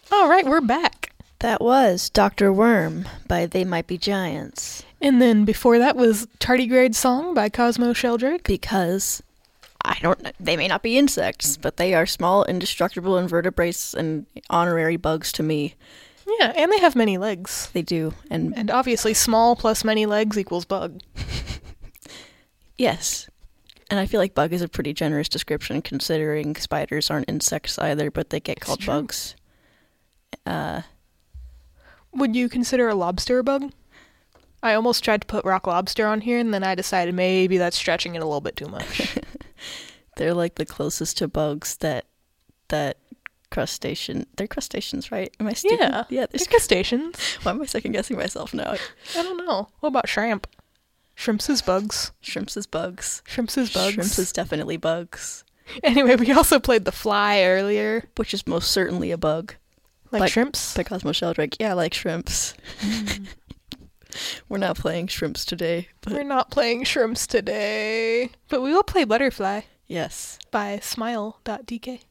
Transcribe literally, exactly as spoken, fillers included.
All right, we're back. That was Doctor Worm by They Might Be Giants. And then before that was Tardigrade Song by Cosmo Sheldrake. Because, I don't know, they may not be insects, but they are small, indestructible invertebrates and honorary bugs to me. Yeah, and they have many legs. They do. And, And obviously small plus many legs equals bug. yes. And I feel like bug is a pretty generous description considering spiders aren't insects either, but they get It's called true. bugs. Uh, Would you consider a lobster a bug? I almost tried to put rock lobster on here, and then I decided maybe that's stretching it a little bit too much. they're like the closest to bugs that that crustacean. They're crustaceans, right? Am I stupid? Yeah, Yeah. they're There's, crustaceans. why am I second guessing myself now? I don't know. What about shrimp? Shrimps is bugs. Shrimps is bugs. Shrimps is bugs. Shrimps is definitely bugs, Anyway, we also played The Fly earlier. which is most certainly a bug. Like, Like- shrimps? By Cosmo Sheldrake. Yeah, like shrimps. We're not playing shrimps today, but We're not playing shrimps today. But we will play Butterfly yes. by smile dot d k.